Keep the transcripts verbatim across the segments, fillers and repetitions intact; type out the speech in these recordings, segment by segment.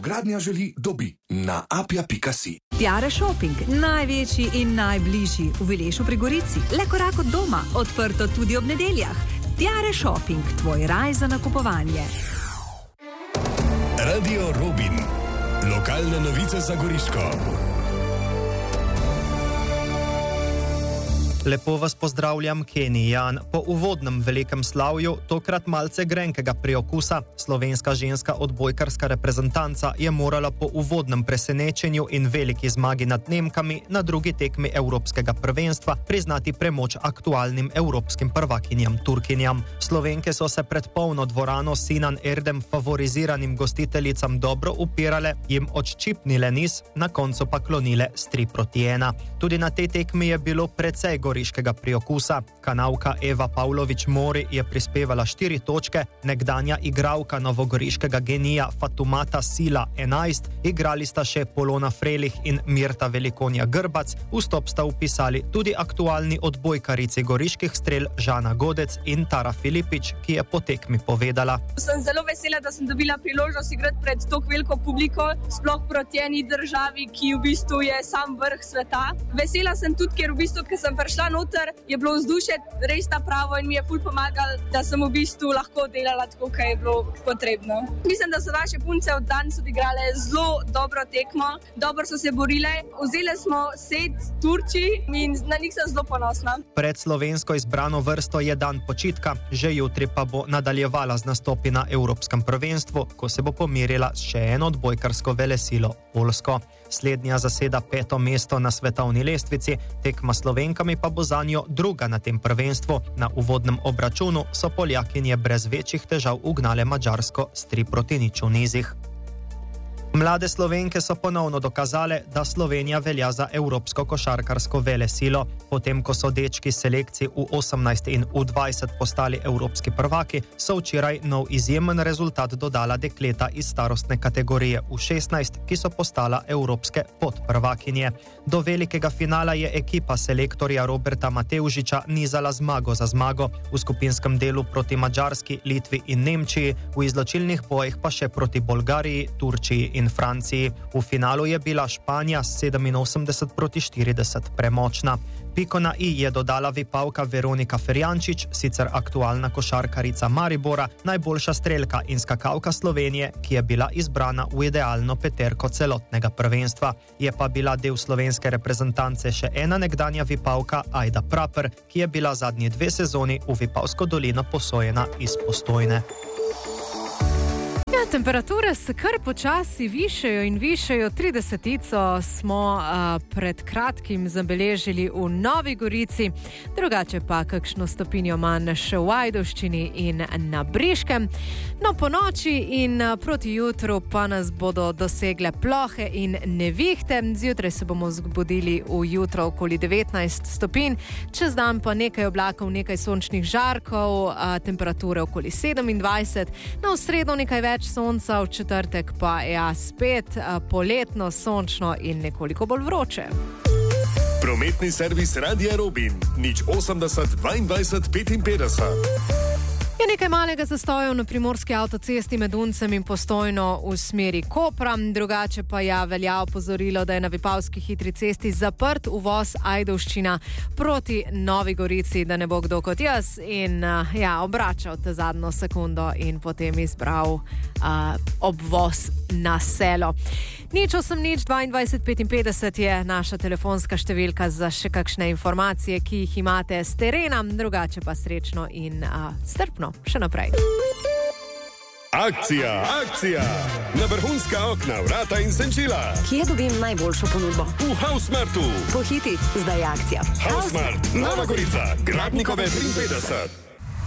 Novogradnja želi, dobi na apja pika si. Tiare Shopping, največji in najbližji v Vilešu pri Gorici. Le korak od doma, odprto tudi ob nedeljah. Tiare Shopping, tvoj raj za nakupovanje. Radio Robin. Lokalne novice za Goriško. Lepo vas pozdravljam, Kenny Jan. Po uvodnem velikem slavju, tokrat malce grenkega priokusa, slovenska ženska odbojkarska reprezentanca je morala po uvodnem presenečenju in veliki zmagi nad Nemkami na drugi tekmi Evropskega prvenstva priznati premoč aktualnim evropskim prvakinjam Turkinjam. Slovenke so se pred polno dvorano Sinan Erdem favoriziranim gostiteljicam dobro upirale, jim odščipnile niz, na koncu pa klonile s tri proti ena. Tudi na tej tekmi je bilo precej goriškega priokusa. Kanavka Eva Pavlović-Mori je prispevala štiri točke, nekdanja igralka novogoriškega genija Fatumata Sila enajst, igrali sta še Polona Frelih in Mirta Velikonja Grbac, vstop sta upisali tudi aktualni odbojkarici goriških strel Žana Godec in Tara Filipič, ki je po tekmi povedala. Sem zelo vesela, da sem dobila priložnost igrati pred tako veliko publiko, sploh proti eni državi, ki v bistvu je sam vrh sveta. Vesela sem tudi, ker v bistvu, ker sem prišla noter, je bilo vzdušje res ta pravo in mi je ful pomagal, da sem v bistvu lahko delala tako, kaj je bilo potrebno. Mislim, da so naše punce od danes odigrale zelo dobro tekmo, dobro so se borile, vzeli smo set Turčiji in na njih sem zelo ponosna. Pred slovensko izbrano vrsto je dan počitka, že jutri pa bo nadaljevala z nastopi na Evropskem prvenstvu, ko se bo pomirila s še eno odbojkarsko velesilo, Poljsko. Slednja zaseda peto mesto na svetovni lestvici, tekma s Slovenkami pa bo zanjo druga na tem prvenstvu. Na uvodnem obračunu so Poljakinje brez večjih težav ugnale Madžarsko s tri proti nič v nizih. Mlade Slovenke so ponovno dokazale, da Slovenija velja za evropsko košarkarsko velesilo. Potem, ko so dečki selekcij v osemnajst in v dvajset postali evropski prvaki, so včeraj nov izjemen rezultat dodala dekleta iz starostne kategorije v šestnajst, ki so postala evropske podprvakinje. Do velikega finala je ekipa selektorja Roberta Matevžiča nizala zmago za zmago, v skupinskem delu proti Madžarski, Litvi in Nemčiji, v izločilnih bojih pa še proti Bolgariji, Turčiji in Franciji. V finalu je bila Španija s sedeminosemdeset proti štirideset premočna. Piko na i je dodala vipavka Veronika Ferjančič, sicer aktualna košarkarica Maribora, najboljša strelka in skakalka Slovenije, ki je bila izbrana v idealno peterko celotnega prvenstva. Je pa bila del slovenske reprezentance še ena nekdanja vipavka Ajda Praper, ki je bila zadnji dve sezoni v Vipavsko dolino posojena iz Postojne. Temperature se kar počasi višajo in višajo. tridesetico smo uh, pred kratkim zabeležili v Novi Gorici, drugače pa kakšno stopinjo manj še v Ajdovščini in na Briškem. No, po noči in uh, proti jutru pa nas bodo dosegle plohe in nevihte. Zjutraj se bomo zbudili v jutro okoli devetnajst stopinj, čez dan pa nekaj oblakov, nekaj sončnih žarkov, uh, temperature okoli sedemindvajset, no v sredo nekaj več sonca, v četrtek pa ja spet poletno, sončno in nekoliko bolj vroče. Prometni servis Radia Robin, nič osemdeset dvaindvajset petinpetdeset. Je nekaj malega zastojev na primorski avtocesti med Uncem in Postojno v smeri Kopra, drugače pa ja velja opozorilo, da je na Vipavski hitri cesti zaprt uvoz Ajdovščina proti Novi Gorici, da ne bo kdo kot jaz in ja, obračal te zadnjo sekundo in potem izbral uh, obvoz na selo. Nič osem nič dvaindvajset petinpetdeset je naša telefonska številka za še kakšne informacije, ki jih imate s terena, drugače pa srečno in uh, strpno še naprej. Akcija, akcija! Na vrhunska okna, vrata in senčila. Kje dobim najboljšo ponudbo? V Hausmartu. Pohiti, zdaj je akcija. Hausmart, Nova Gorica, Gradnikove triinpetdeset.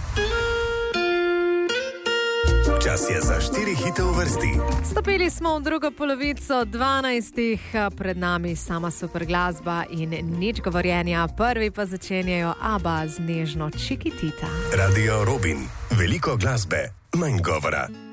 Čas je za štiri hite v vrsti. Stopili smo v drugo polovico dvanajstih, pred nami sama super glasba in nič govorjenja. Prvi pa začenjajo ABBA z nežno Chiquitita. Radio Robin, veliko glasbe, manj govora.